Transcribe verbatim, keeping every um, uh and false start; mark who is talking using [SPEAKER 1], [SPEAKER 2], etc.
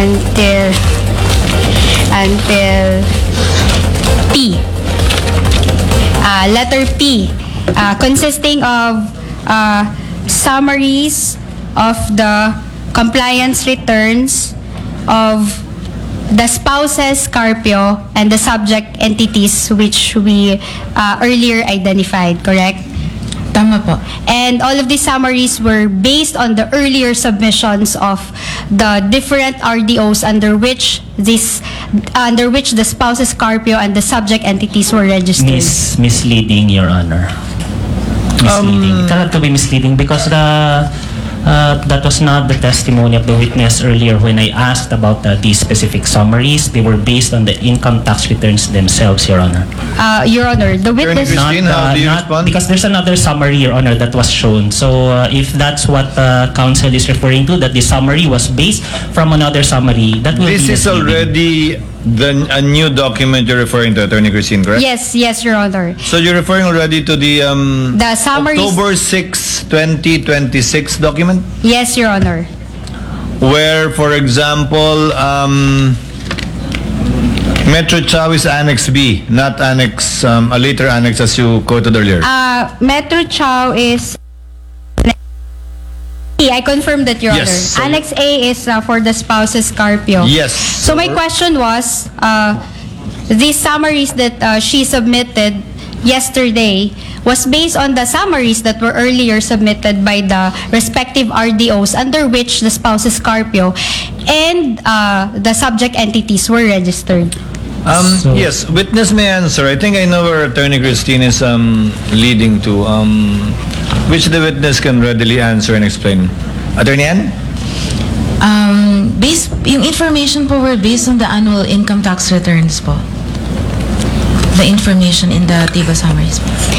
[SPEAKER 1] until until P. Uh, letter P, uh, consisting of uh, summaries of the compliance returns of the spouses Carpio and the subject entities which we uh, earlier identified, correct?
[SPEAKER 2] Tama po.
[SPEAKER 1] And all of these summaries were based on the earlier submissions of the different R D Os under which this under which the spouses Carpio and the subject entities were registered.
[SPEAKER 3] Mis misleading, Your Honor. Misleading. It cannot be misleading because the uh, that was not the testimony of the witness earlier when I asked about uh, these specific summaries. They were based on the income tax returns themselves, Your Honor.
[SPEAKER 1] Uh, Your Honor, the witness...
[SPEAKER 3] Not,
[SPEAKER 4] Christine, how
[SPEAKER 3] uh,
[SPEAKER 4] do you
[SPEAKER 3] not-
[SPEAKER 4] respond?
[SPEAKER 3] Because there's another summary, Your Honor, that was shown. So uh, if that's what uh, counsel is referring to, that the summary was based from another summary, that will
[SPEAKER 4] This
[SPEAKER 3] be
[SPEAKER 4] is
[SPEAKER 3] misleading.
[SPEAKER 4] already the, a new document you're referring to, Attorney Christine, correct?
[SPEAKER 1] Yes, yes, Your Honor.
[SPEAKER 4] So you're referring already to the um,
[SPEAKER 1] The summaries...
[SPEAKER 4] October sixth, twenty twenty-six document?
[SPEAKER 1] Yes, Your Honor.
[SPEAKER 4] Where, for example, um, Metro Chow is Annex B, not Annex, um, a later Annex as you quoted earlier.
[SPEAKER 1] Uh, Metro Chow is... I confirm that, Your
[SPEAKER 4] Yes,
[SPEAKER 1] Honor.
[SPEAKER 4] so-
[SPEAKER 1] Annex A is uh, for the spouses Carpio.
[SPEAKER 4] Yes.
[SPEAKER 1] So my question was, uh, these summaries that uh, she submitted yesterday was based on the summaries that were earlier submitted by the respective R D Os under which the spouses Carpio and uh, the subject entities were registered.
[SPEAKER 4] Um,
[SPEAKER 3] So-
[SPEAKER 4] yes, witness may answer. I think I know where Attorney Christine is um, leading to, um, which the witness can readily answer and explain. Attorney Ann?
[SPEAKER 2] Um, based, yung information po were based on the annual income tax returns po. The information in the table summaries po.